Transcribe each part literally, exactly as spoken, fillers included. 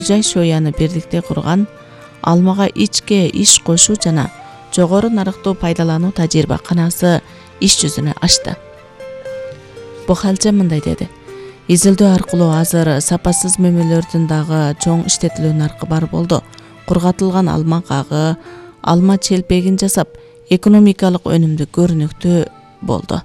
Жай Шояны бирдикте курган алмага ичке иш кошуу жана жогору нарыктуу пайдалануу тажрыйбаканасы иш жүзүнө ачты. Бухалчы мындай деди: изилдөө аркылуу азыр сапасыз мөмөлөрдүн дагы чоң иштетилүү наркы бар болду. Кургатылган алма кагы, алма челпегин жасап, экономикалык өнүмдү көрүнүктүү болду.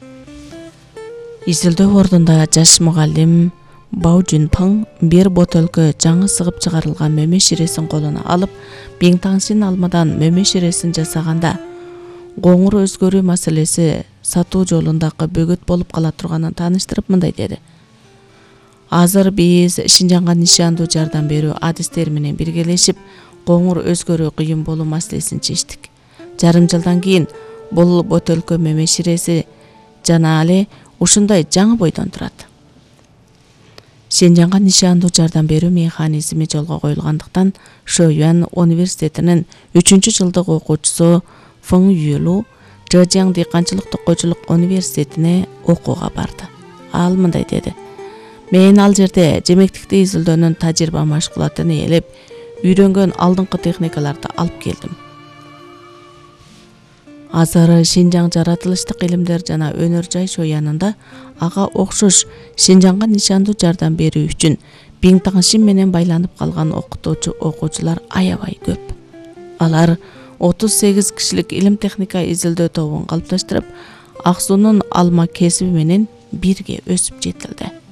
Изилдөө ордунда жаш мугалим Бау Жүнпаң бир бөтөлкө жаңы сыгып чыгарылган мөмө ширесин колуна алып, Биңтаңшин алмадан мөмө ширесин жасаганда коңур өзгөрүү маселеси сатуу жолундагы бөгөт болуп кала турганын тааныштырып мындай деди: азыр биз Шинжаңга нишандуу жардам берүү адистери менен биргелешип, коңур өзгөрүү кыйын болуу маселесин чечтик. Жарым жылдан кийин бул бөтөлкө мөмө ширеси жана эле ушундай жаңы бойдон турат. Шинжаңга нишандуу жардам берүү механизми жолго коюлгандыктан Шоюан университетинин үчүнчү жылдык окуучусу Фың Юлу Жэжяң дыйканчылык токойчулук университетине окууга барды. Ал мындай деди: мен ал жерде жемектикти изилдөөнүн тажрыйба машгулатын ээлеп, үйрөнгөн алдыңкы техникаларды алып келдим. Азыр Шинжаң жаратылыштык илимдер жана өнөр жай Шоянында ага окшош Шинжаңга нишандуу жардам берүү үчүн Биңтаңшин менен байланып калган окутуучу окуучулар аябай көп. Алар отуз сегиз кишилик илим техника изилдөө тобун калыпташтырып, Ак суунун алма кесиби менен бирге өсүп жетилди.